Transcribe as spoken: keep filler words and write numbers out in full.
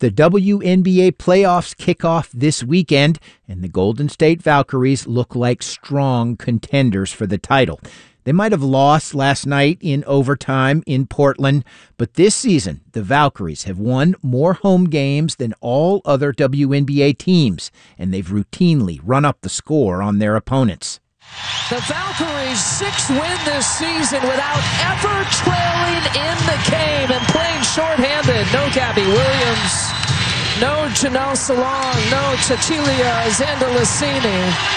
The W N B A playoffs kick off this weekend, and the Golden State Valkyries look like strong contenders for the title. They might have lost last night in overtime in Portland, but this season, the Valkyries have won more home games than all other W N B A teams, and they've routinely run up the score on their opponents. The Valkyries' sixth win this season without ever trailing in the game and playing shorthanded. No Gabby Williams, no Janelle Salong, no Cecilia Zandalicini.